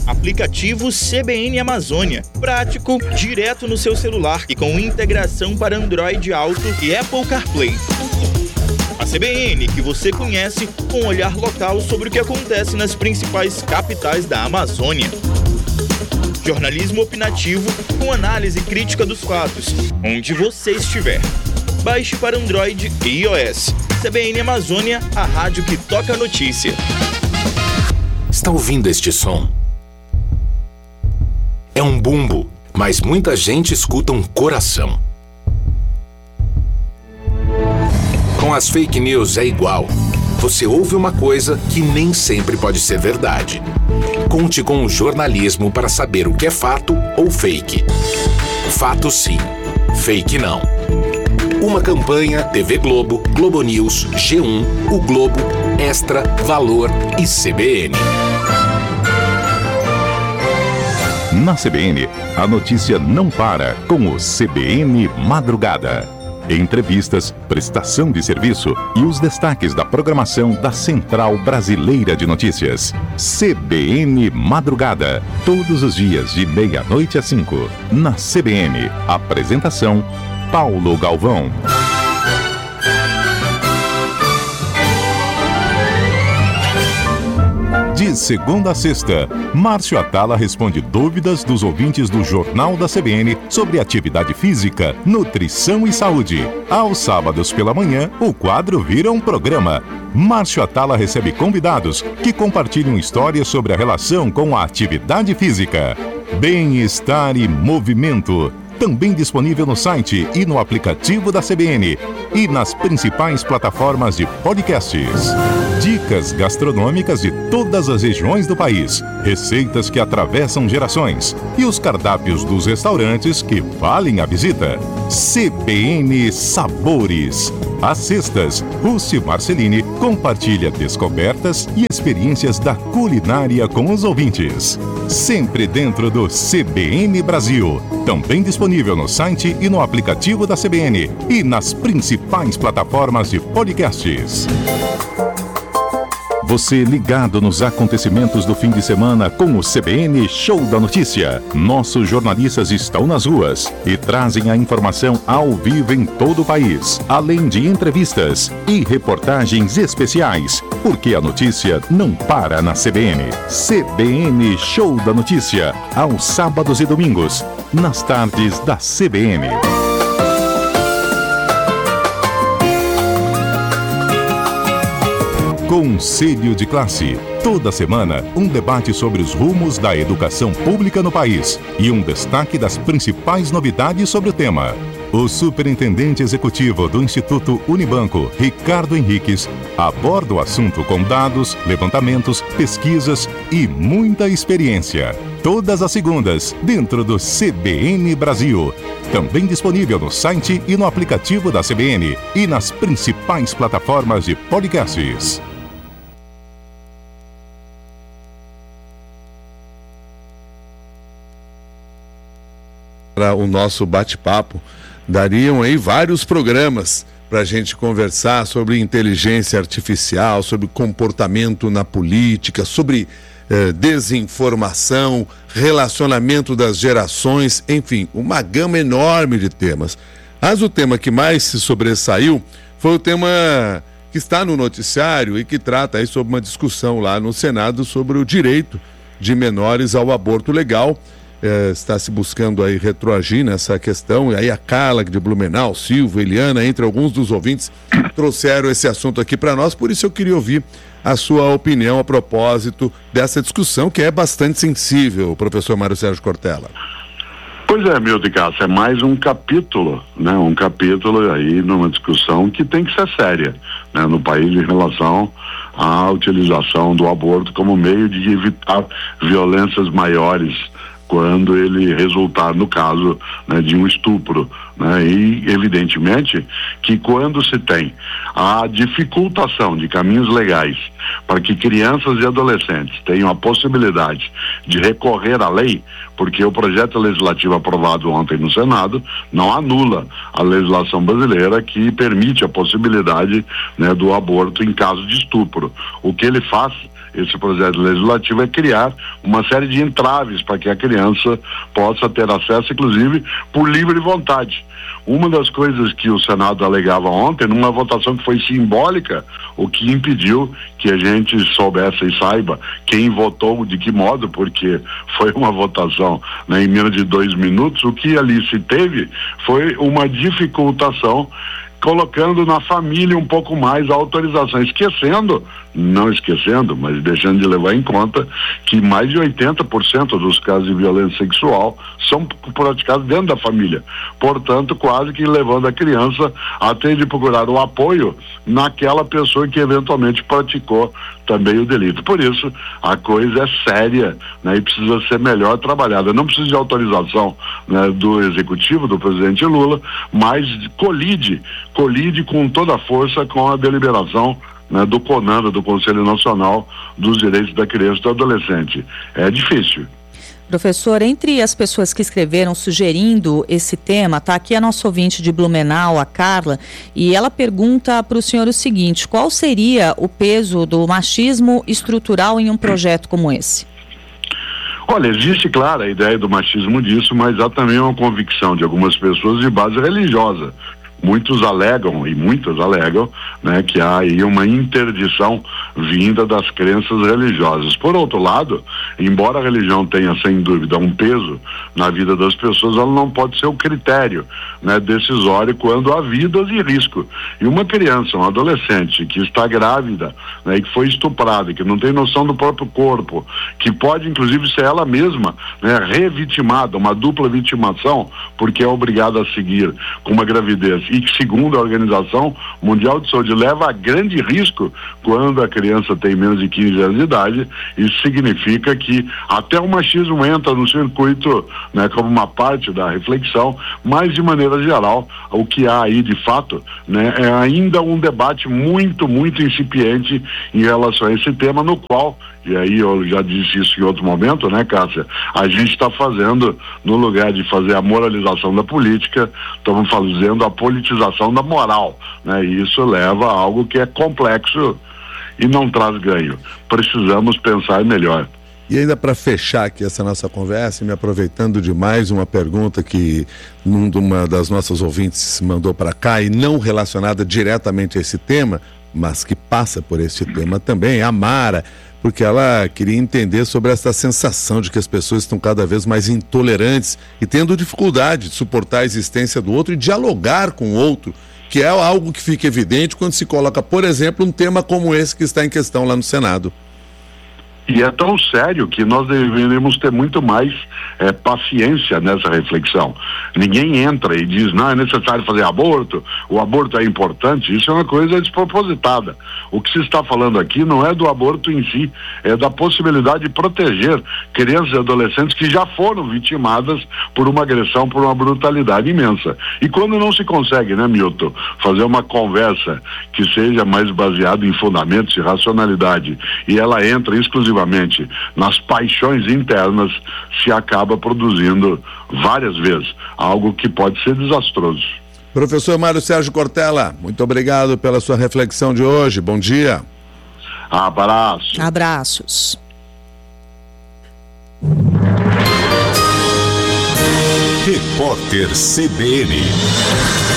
Aplicativo CBN Amazônia. Prático, direto no seu celular e com integração para Android Auto e Apple CarPlay. A CBN que você conhece com um olhar local sobre o que acontece nas principais capitais da Amazônia. Jornalismo opinativo com análise crítica dos fatos, onde você estiver. Baixe para Android e iOS. CBN Amazônia, a rádio que toca a notícia. Está ouvindo este som? É um bumbo, mas muita gente escuta um coração. Com as fake news é igual. Você ouve uma coisa que nem sempre pode ser verdade. Conte com o jornalismo para saber o que é fato ou fake. Fato sim, fake não. Uma campanha TV Globo, Globo News, G1, O Globo, Extra, Valor e CBN. Na CBN, a notícia não para com o CBN Madrugada. Entrevistas, prestação de serviço e os destaques da programação da Central Brasileira de Notícias. CBN Madrugada, todos os dias de 00:30 às 5. Na CBN, apresentação Paulo Galvão. De segunda a sexta, Márcio Atala responde dúvidas dos ouvintes do Jornal da CBN sobre atividade física, nutrição e saúde. Aos sábados pela manhã, o quadro vira um programa. Márcio Atala recebe convidados que compartilham histórias sobre a relação com a atividade física. Bem-estar e movimento. Também disponível no site e no aplicativo da CBN e nas principais plataformas de podcasts. Dicas gastronômicas de todas as regiões do país, receitas que atravessam gerações e os cardápios dos restaurantes que valem a visita. CBN Sabores. Às sextas, Rússi Marcelini compartilha descobertas e experiências da culinária com os ouvintes. Sempre dentro do CBN Brasil. Também disponível no site e no aplicativo da CBN e nas principais plataformas de podcasts. Você ligado nos acontecimentos do fim de semana com o CBN Show da Notícia. Nossos jornalistas estão nas ruas e trazem a informação ao vivo em todo o país, além de entrevistas e reportagens especiais, porque a notícia não para na CBN. CBN Show da Notícia, aos sábados e domingos, nas tardes da CBN. Conselho de Classe. Toda semana, um debate sobre os rumos da educação pública no país e um destaque das principais novidades sobre o tema. O superintendente executivo do Instituto Unibanco, Ricardo Henriques, aborda o assunto com dados, levantamentos, pesquisas e muita experiência. Todas as segundas, dentro do CBN Brasil. Também disponível no site e no aplicativo da CBN e nas principais plataformas de podcasts. Para o nosso bate-papo, dariam aí vários programas para a gente conversar sobre inteligência artificial, sobre comportamento na política, sobre desinformação, relacionamento das gerações, enfim, uma gama enorme de temas. Mas o tema que mais se sobressaiu foi o tema que está no noticiário e que trata aí sobre uma discussão lá no Senado sobre o direito de menores ao aborto legal. Está se buscando aí retroagir nessa questão, e aí a Carla de Blumenau, Silvia, Eliana, entre alguns dos ouvintes, trouxeram esse assunto aqui para nós, por isso eu queria ouvir a sua opinião a propósito dessa discussão, que é bastante sensível, professor Mário Sérgio Cortella. Pois é, Milton de Castro, é mais um capítulo, né? Um capítulo aí numa discussão que tem que ser séria, né? No país em relação à utilização do aborto como meio de evitar violências maiores quando ele resultar no caso, né, de um estupro, né? E evidentemente que quando se tem a dificultação de caminhos legais para que crianças e adolescentes tenham a possibilidade de recorrer à lei, porque o projeto legislativo aprovado ontem no Senado não anula a legislação brasileira que permite a possibilidade, né, do aborto em caso de estupro. O que ele faz esse projeto legislativo é criar uma série de entraves para que a criança possa ter acesso, inclusive, por livre vontade. Uma das coisas que o Senado alegava ontem, numa votação que foi simbólica, o que impediu que a gente soubesse e saiba quem votou de que modo, porque foi uma votação, né, em menos de 2 minutos, o que ali se teve foi uma dificultação, colocando na família um pouco mais a autorização, não esquecendo, mas deixando de levar em conta que mais de 80% dos casos de violência sexual são praticados dentro da família, portanto quase que levando a criança a ter de procurar o apoio naquela pessoa que eventualmente praticou também o delito. Por isso a coisa é séria, né, e precisa ser melhor trabalhada. Não precisa de autorização, né, do executivo, do presidente Lula, mas colide com toda a força com a deliberação, né, do CONANDA, do Conselho Nacional dos Direitos da Criança e do Adolescente. É difícil. Professor, entre as pessoas que escreveram sugerindo esse tema, está aqui a nossa ouvinte de Blumenau, a Carla, e ela pergunta para o senhor o seguinte: qual seria o peso do machismo estrutural em um projeto como esse? Olha, existe, claro, a ideia do machismo disso, mas há também uma convicção de algumas pessoas de base religiosa. Muitos alegam, e muitas alegam, né, que há aí uma interdição vinda das crenças religiosas. Por outro lado, embora a religião tenha, sem dúvida, um peso na vida das pessoas, ela não pode ser o critério, né, decisório quando há vidas em risco. E uma criança, um adolescente que está grávida, né, e que foi estuprada, que não tem noção do próprio corpo, que pode, inclusive, ser ela mesma, né, revitimada, uma dupla vitimação, porque é obrigada a seguir com uma gravidez e que, segundo a Organização Mundial de Saúde, leva a grande risco quando a criança tem menos de 15 anos de idade. Isso significa que até o machismo entra no circuito, né, como uma parte da reflexão, mas de maneira geral, o que há aí de fato, né, é ainda um debate muito, muito incipiente em relação a esse tema, no qual, e aí eu já disse isso em outro momento, né, Cássia, a gente está fazendo, no lugar de fazer a moralização da política, estamos fazendo a politização da moral, né, e isso leva a algo que é complexo e não traz ganho. Precisamos pensar melhor. E ainda para fechar aqui essa nossa conversa, me aproveitando de mais uma pergunta que uma das nossas ouvintes mandou para cá e não relacionada diretamente a esse tema, mas que passa por esse tema também, a Mara, porque ela queria entender sobre essa sensação de que as pessoas estão cada vez mais intolerantes e tendo dificuldade de suportar a existência do outro e dialogar com o outro, que é algo que fica evidente quando se coloca, por exemplo, um tema como esse que está em questão lá no Senado. E é tão sério que nós deveríamos ter muito mais paciência nessa reflexão. Ninguém entra e diz, não, é necessário fazer aborto, o aborto é importante. Isso é uma coisa despropositada. O que se está falando aqui não é do aborto em si, é da possibilidade de proteger crianças e adolescentes que já foram vitimadas por uma agressão, por uma brutalidade imensa. E quando não se consegue, né, Milton, fazer uma conversa que seja mais baseada em fundamentos e racionalidade, e ela entra exclusivamente nas paixões internas, se acaba produzindo várias vezes algo que pode ser desastroso. Professor Mário Sérgio Cortella, muito obrigado pela sua reflexão de hoje. Bom dia. Abraço. Abraços. Repórter CBN.